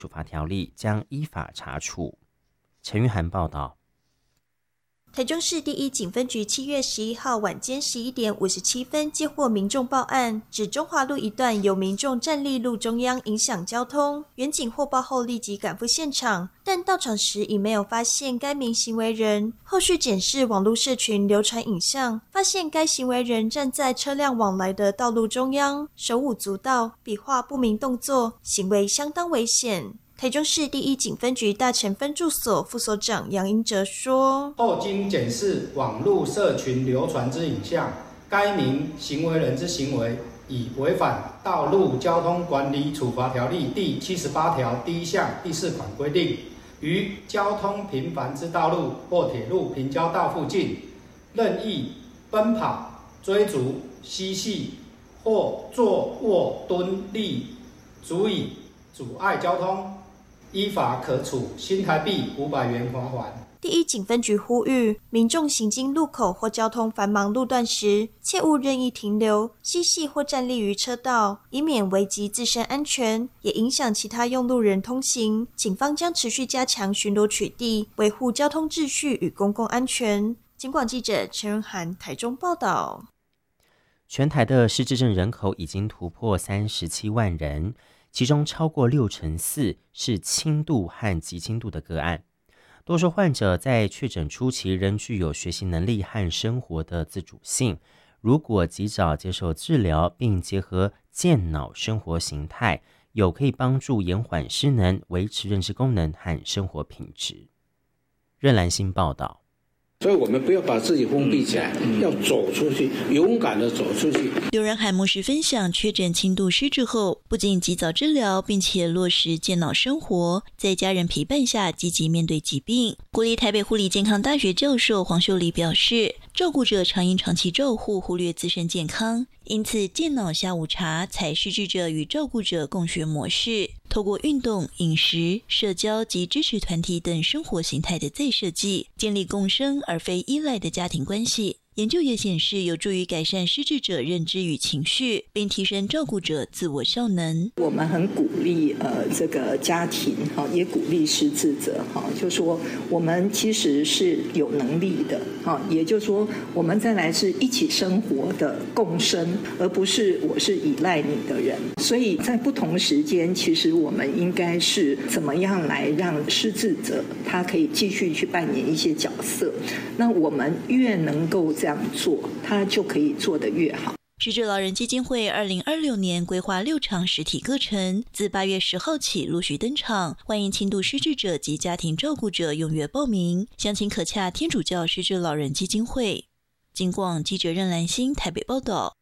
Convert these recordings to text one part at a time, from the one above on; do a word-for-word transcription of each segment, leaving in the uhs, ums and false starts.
处罚条例将依法查处。陈玉涵报道。 台中市第一警分局七月十一号晚间十一点五十七分接获民众报案，指中华路一段有民众站立路中央影响交通。员警获报后立即赶赴现场，但到场时已没有发现该名行为人。后续检视网络社群流传影像，发现该行为人站在车辆往来的道路中央，手舞足蹈，比划不明动作，行为相当危险。台中市第一警分局大前分驻所副所长杨英哲说： 后经检视网络社群流传之影像，该名行为人之行为已违反《道路交通管理处罚条例》第七十八条第一项第四款规定，于交通频繁之道路或铁路平交道附近，任意奔跑、追逐、嬉戏或坐卧蹲立，足以阻碍交通，依法可处新台币五百元罚款。 第一警分局呼吁民众行经路口或交通繁忙路段时，切勿任意停留、嬉戏或站立于车道，以免危及自身安全，也影响其他用路人通行。警方将持续加强巡逻取缔，维护交通秩序与公共安全。警广记者陈润涵台中报道。 全台的失智症人口已经突破三十七万人，其中超过六成四是轻度和极轻度的个案。多数患者在确诊初期仍具有学习能力和生活的自主性，如果及早接受治疗，并结合健脑生活形态，有可以帮助延缓失能、维持认知功能和生活品质。任兰心报道。 所以我们不要把自己封闭起来，要走出去，勇敢的走出去。 刘仁海牧师分享，确诊轻度失智后，不仅及早治疗，并且落实健脑生活，在家人陪伴下积极面对疾病。国立台北护理健康大学教授黄秀丽表示，照顾者常因长期照护忽略自身健康，因此健脑下午茶采失智者与照顾者共学模式，透过运动、饮食、社交及支持团体等生活形态的再设计，建立共生而非依赖的家庭关系。研究也显示，有助于改善失智者认知与情绪，并提升照顾者自我效能。 我们很鼓励呃这个家庭哈，也鼓励失智者哈，就说我们其实是有能力的哈，也就是说我们再来是一起生活的共生，而不是我是依赖你的人。所以在不同时间，其实我们应该是怎么样来让失智者他可以继续去扮演一些角色。那我们越能够这样做，他就可以做得越好。 失智老人基金会二零二六年规划六场实体课程，自八月十号起陆续登场，欢迎轻度失智者及家庭照顾者踊跃报名。详情可洽天主教失智老人基金会。警广记者任兰心台北报道。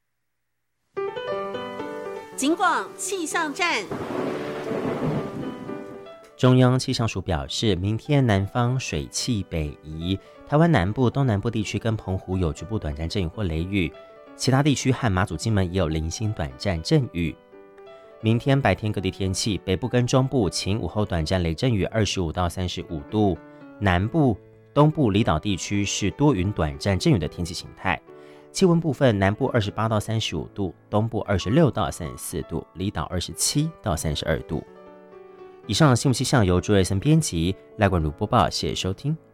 警广气象站。 中央气象署表示，明天南方水汽北移，台湾南部、东南部地区跟澎湖有局部短暂阵雨或雷雨，其他地区和马祖、金门也有零星短暂阵雨。明天白天各地天气，北部跟中部晴，午后短暂雷阵雨，二十五到三十五度；南部、东部离岛地区是多云短暂阵雨的天气形态。气温部分，南部二十八到三十五度，东部二十六到三十四度，离岛二十七到三十二度。以上新闻气象由朱瑞森编辑，赖冠如播报，谢谢收听。